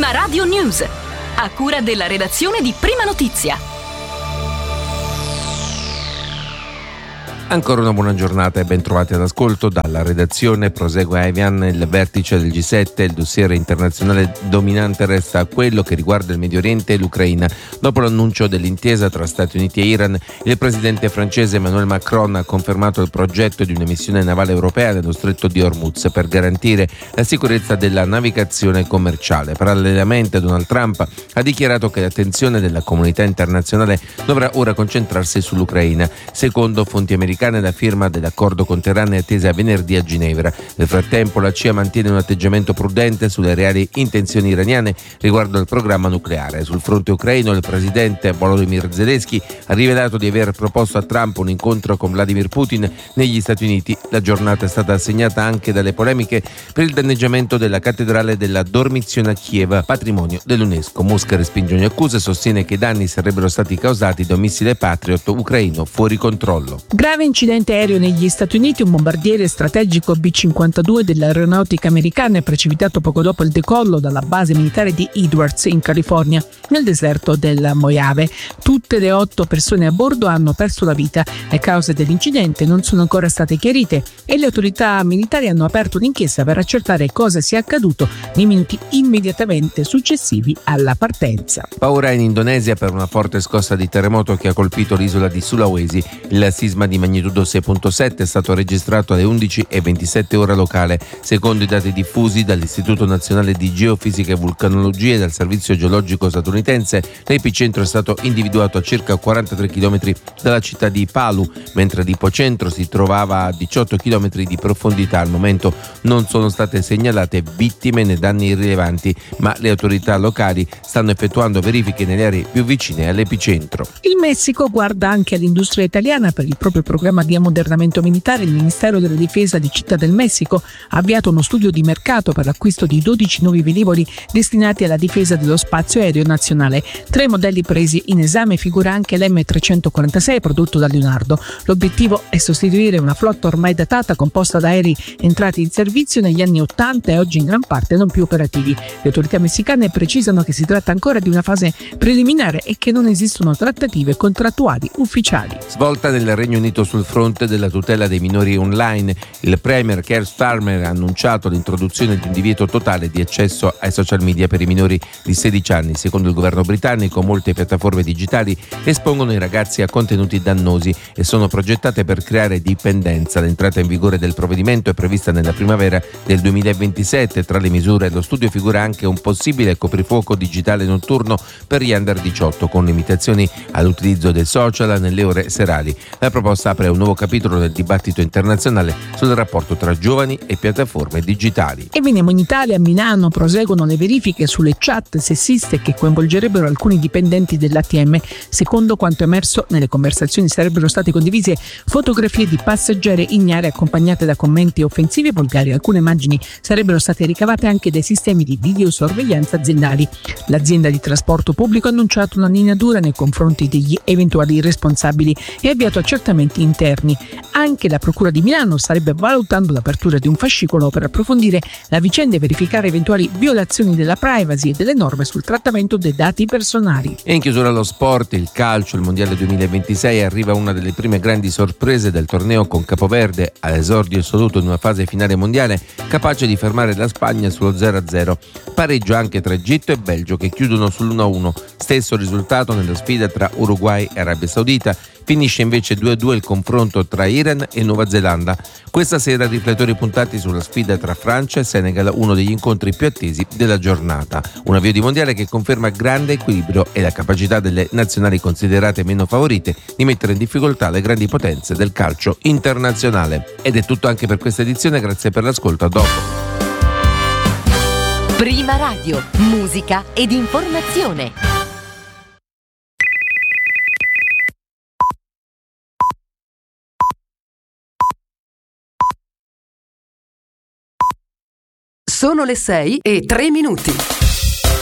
Prima Radio News, a cura della redazione di Prima Notizia. Ancora una buona giornata e ben trovati all'ascolto. Dalla redazione prosegue a Evian il vertice del G7. Il dossier internazionale dominante resta quello che riguarda il Medio Oriente e l'Ucraina. Dopo l'annuncio dell'intesa tra Stati Uniti e Iran, il presidente francese Emmanuel Macron ha confermato il progetto di una missione navale europea nello stretto di Hormuz per garantire la sicurezza della navigazione commerciale. Parallelamente Donald Trump ha dichiarato che l'attenzione della comunità internazionale dovrà ora concentrarsi sull'Ucraina. Secondo fonti americane, la firma dell'accordo con Teheran è attesa venerdì a Ginevra. Nel frattempo la CIA mantiene un atteggiamento prudente sulle reali intenzioni iraniane riguardo al programma nucleare. Sul fronte ucraino il presidente Volodymyr Zelensky ha rivelato di aver proposto a Trump un incontro con Vladimir Putin negli Stati Uniti. La giornata è stata segnata anche dalle polemiche per il danneggiamento della cattedrale della Dormizione a Kiev, patrimonio dell'UNESCO. Mosca respinge ogni accusa e sostiene che i danni sarebbero stati causati da un missile Patriot ucraino fuori controllo. Grave incidente aereo negli Stati Uniti. Un bombardiere strategico B-52 dell'aeronautica americana è precipitato poco dopo il decollo dalla base militare di Edwards in California, nel deserto del Mojave. Tutte le 8 persone a bordo hanno perso la vita. Le cause dell'incidente non sono ancora state chiarite e le autorità militari hanno aperto un'inchiesta per accertare cosa sia accaduto nei minuti immediatamente successivi alla partenza. Paura in Indonesia per una forte scossa di terremoto che ha colpito l'isola di Sulawesi. Il sisma di magnitudo 6.7 è stato registrato alle 11:27 ora locale. Secondo i dati diffusi dall'Istituto Nazionale di Geofisica e Vulcanologia e dal Servizio Geologico statunitense, l'epicentro è stato individuato a circa 43 km dalla città di Palu, mentre l'ipocentro si trovava a 18 km di profondità. Al momento non sono state segnalate vittime né danni rilevanti, ma le autorità locali stanno effettuando verifiche nelle aree più vicine all'epicentro. Il Messico guarda anche all'industria italiana. Per il proprio programma di ammodernamento militare, il Ministero della Difesa di Città del Messico ha avviato uno studio di mercato per l'acquisto di 12 nuovi velivoli destinati alla difesa dello spazio aereo nazionale. 3 modelli presi in esame figura anche l'M346 prodotto da Leonardo. L'obiettivo è sostituire una flotta ormai datata composta da aerei entrati in servizio negli anni 80 e oggi in gran parte non più operativi. Le autorità messicane precisano che si tratta ancora di una fase preliminare e che non esistono trattative contrattuali ufficiali. Svolta nel Regno Unito sul fronte della tutela dei minori online. Il premier Keir Starmer ha annunciato l'introduzione di un divieto totale di accesso ai social media per i minori di 16 anni. Secondo il governo britannico, molte piattaforme digitali espongono i ragazzi a contenuti dannosi e sono progettate per creare dipendenza. L'entrata in vigore del provvedimento è prevista nella primavera del 2027. Tra le misure allo studio figura anche un possibile coprifuoco digitale notturno per gli under 18 con limitazioni all'utilizzo del social nelle ore serali. La proposta apre un nuovo capitolo del dibattito internazionale sul rapporto tra giovani e piattaforme digitali. E veniamo in Italia. A Milano proseguono le verifiche sulle chat sessiste che coinvolgerebbero alcuni dipendenti dell'ATM. Secondo quanto emerso, nelle conversazioni sarebbero state condivise fotografie di passeggeri ignare accompagnate da commenti offensivi e volgari. Alcune immagini sarebbero state ricavate anche dai sistemi di videosorveglianza aziendali. L'azienda di trasporto pubblico ha annunciato una linea dura nei confronti degli eventuali responsabili e ha avviato accertamenti interni. Anche la Procura di Milano starebbe valutando l'apertura di un fascicolo per approfondire la vicenda e verificare eventuali violazioni della privacy e delle norme sul trattamento dei dati personali. E in chiusura allo sport, il calcio, il Mondiale 2026 arriva una delle prime grandi sorprese del torneo con Capoverde all'esordio assoluto in una fase finale mondiale capace di fermare la Spagna sullo 0-0. Pareggio anche tra Egitto e Belgio che chiudono sull'1-1. Stesso risultato nella sfida tra Uruguay e Arabia Saudita. Finisce invece 2-2 il confronto tra Iran e Nuova Zelanda. Questa sera riflettori puntati sulla sfida tra Francia e Senegal, uno degli incontri più attesi della giornata. Un avvio di mondiale che conferma grande equilibrio e la capacità delle nazionali considerate meno favorite di mettere in difficoltà le grandi potenze del calcio internazionale. Ed è tutto anche per questa edizione, grazie per l'ascolto, a dopo. Prima Radio, musica ed informazione. Sono le 6:03.